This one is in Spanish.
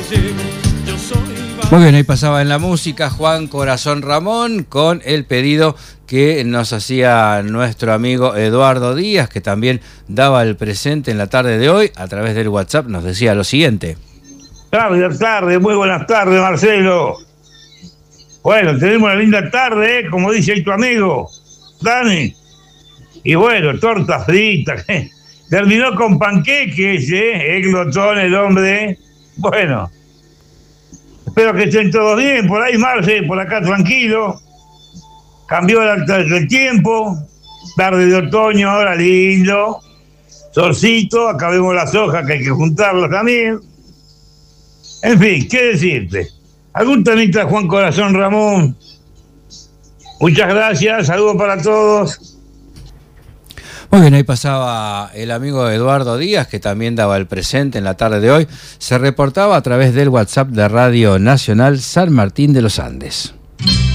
Muy bien, ahí pasaba en la música Juan Corazón Ramón con el pedido que nos hacía nuestro amigo Eduardo Díaz, que también daba el presente en la tarde de hoy. A través del WhatsApp nos decía lo siguiente. Tarde, muy buenas tardes, Marcelo. Bueno, tenemos una linda tarde, como dice ahí tu amigo, Dani. Y bueno, torta frita. Terminó con panqueques, el glotón, el hombre. Bueno, espero que estén todos bien por ahí, Marce, por acá tranquilo. Cambió el tiempo, tarde de otoño, ahora lindo. Solcito, acá vemos las hojas que hay que juntarlas también. En fin, ¿qué decirte? ¿Algún temita, Juan Corazón Ramón? Muchas gracias, saludos para todos. Muy bien, ahí pasaba el amigo Eduardo Díaz, que también daba el presente en la tarde de hoy. Se reportaba a través del WhatsApp de Radio Nacional San Martín de los Andes.